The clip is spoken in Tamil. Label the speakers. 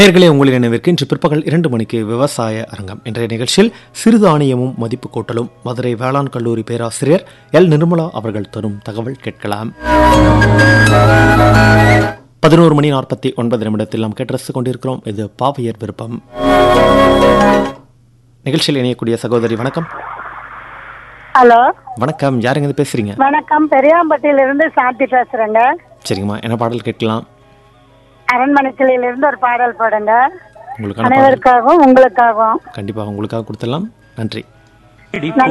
Speaker 1: நேயர்களே, உங்களின் நினைவிற்கு இன்று பிற்பகல் 2 மணிக்கு விவசாய அரங்கம். இன்றைய நிகழ்ச்சியில் சிறுதானியமும் மதிப்பு கூட்டலும் மதுரை வேளாண் கல்லூரி பேராசிரியர் எல் நிர்மலா அவர்கள் தரும் தகவல் கேட்கலாம். 11 மணி 49 நிமிடத்தில் நாம் கேட்டு கொண்டிருக்கிறோம். இது பாவையர் விருப்பம். நிகழ்ச்சியில் இணையக்கூடிய சகோதரி வணக்கம்.
Speaker 2: ஹலோ
Speaker 1: வணக்கம், யாருங்க இது பேசுறீங்க?
Speaker 2: வணக்கம், பெரியாம்பட்டியிலிருந்து சாந்தி பேசுறேங்க.
Speaker 1: சரிங்கம்மா, என்ன பாடல் கேட்கலாம்?
Speaker 2: அரண்மனைக்கிளியிலிருந்து ஒரு பாடல் போடுங்க.
Speaker 1: உங்களுக்கான
Speaker 2: அனைவருக்காகவும் உங்களுக்காகவும்.
Speaker 1: கண்டிப்பாக உங்களுக்காக கொடுத்துடலாம். நன்றி.